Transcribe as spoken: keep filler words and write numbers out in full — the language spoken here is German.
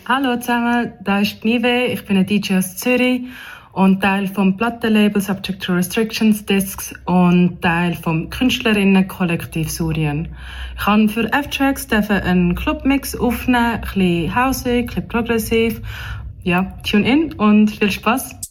Hallo zusammen, da ist Nive, ich bin ein D J aus Zürich und Teil vom Plattenlabel Subject to Restrictions Discs und Teil vom Künstlerinnenkollektiv Surien. Ich habe für F-Tracks einen Clubmix aufnehmen, ein bisschen hausig, ein bisschen progressiv. Ja, tune in und viel Spaß!